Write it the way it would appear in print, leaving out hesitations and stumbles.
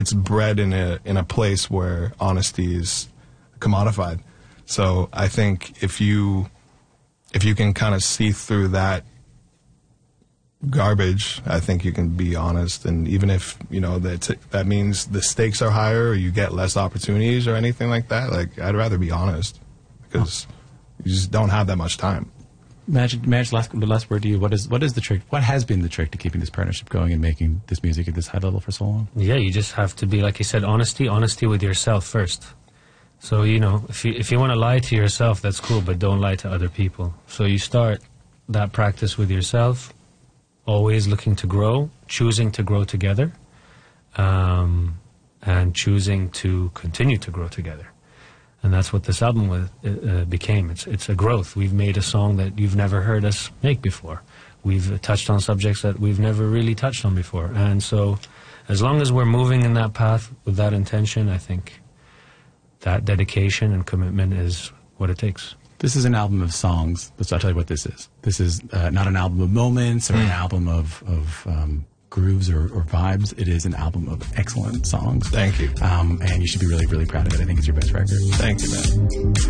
it's bred in a place where honesty is commodified. So I think if you can kind of see through that garbage, I think you can be honest. And even if, you know, that means the stakes are higher or you get less opportunities or anything like that, like, I'd rather be honest because you just don't have that much time. Madge, last word to you. What is the trick? What has been the trick to keeping this partnership going and making this music at this high level for so long? Yeah, you just have to be, like you said, honesty with yourself first. So, you know, if you want to lie to yourself, that's cool, but don't lie to other people. So you start that practice with yourself, always looking to grow, choosing to grow together, and choosing to continue to grow together. And that's what this album became. It's a growth. We've made a song that you've never heard us make before. We've touched on subjects that we've never really touched on before. And so as long as we're moving in that path with that intention, I think that dedication and commitment is what it takes. This is an album of songs. I'll tell you what this is. This is not an album of moments or an album of grooves or vibes. It is an album of excellent songs. Thank you. And you should be really, really proud of it. I think it's your best record. Thank you, man.